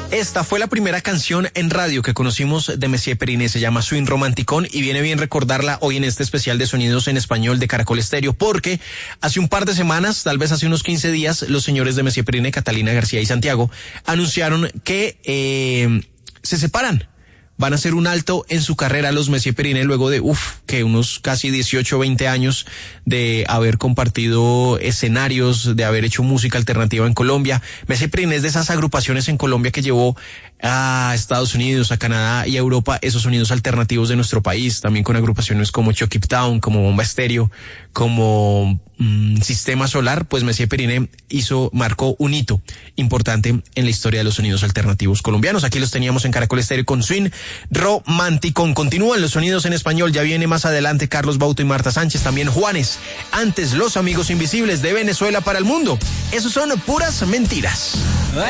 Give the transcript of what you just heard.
Esta fue la primera canción en radio que conocimos de Messier Periné, se llama Swing Romanticón y viene bien recordarla hoy en este especial de Sonidos en Español de Caracol Estéreo, porque hace un par de semanas, tal vez hace unos 15 días, los señores de Messier Periné, Catalina García y Santiago, anunciaron que se separan. Van a hacer un alto en su carrera los Messier Periné luego de, que unos casi 18 o 20 años de haber compartido escenarios, de haber hecho música alternativa en Colombia. Messier Periné es de esas agrupaciones en Colombia que llevó a Estados Unidos, a Canadá y a Europa esos sonidos alternativos de nuestro país, también con agrupaciones como Chucky Town, como Bomba Estéreo, como Sistema Solar. Pues Messier Periné marcó un hito importante en la historia de los sonidos alternativos colombianos. Aquí los teníamos en Caracol Estéreo con Swing Romanticón. Continúan los sonidos en español, ya viene más adelante Carlos Bauto y Marta Sánchez, también Juanes. Antes, Los Amigos Invisibles de Venezuela para el mundo. Esos son puras mentiras.